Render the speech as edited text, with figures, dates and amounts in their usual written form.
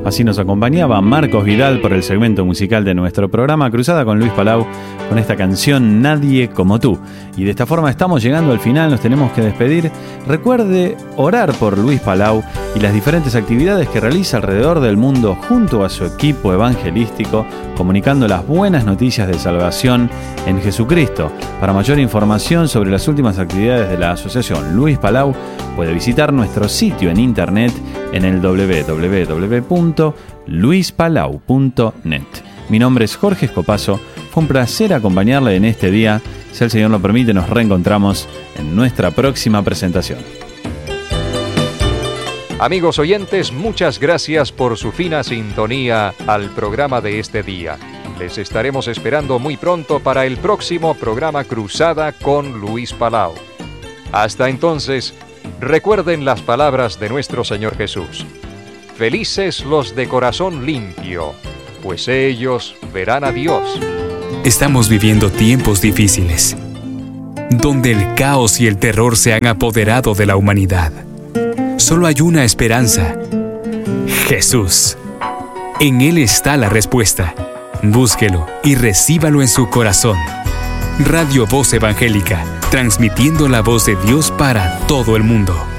Así nos acompañaba Marcos Vidal por el segmento musical de nuestro programa Cruzada con Luis Palau, con esta canción Nadie como tú. Y de esta forma estamos llegando al final, nos tenemos que despedir. Recuerde orar por Luis Palau y las diferentes actividades que realiza alrededor del mundo junto a su equipo evangelístico, comunicando las buenas noticias de salvación en Jesucristo. Para mayor información sobre las últimas actividades de la Asociación Luis Palau, puede visitar nuestro sitio en internet en el www.luispalau.net. Mi nombre es Jorge Escopazo, fue un placer acompañarle en este día. Si el Señor lo permite, nos reencontramos en nuestra próxima presentación. Amigos oyentes, muchas gracias por su fina sintonía al programa de este día. Les estaremos esperando muy pronto para el próximo programa Cruzada con Luis Palau. Hasta entonces, recuerden las palabras de nuestro Señor Jesús. Felices los de corazón limpio, pues ellos verán a Dios. Estamos viviendo tiempos difíciles, donde el caos y el terror se han apoderado de la humanidad. Solo hay una esperanza: Jesús. En Él está la respuesta. Búsquelo y recíbalo en su corazón. Radio Voz Evangélica, transmitiendo la voz de Dios para todo el mundo.